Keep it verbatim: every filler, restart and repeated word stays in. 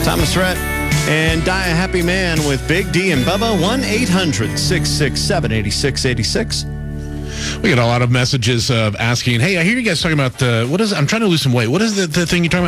Thomas Rhett and Die a Happy Man with Big D and Bubba. one eight hundred six six seven eight six eight six. We get a lot of messages of asking, hey, I hear you guys talking about the, what is it? I'm trying to lose some weight. What is the, the thing you're talking about?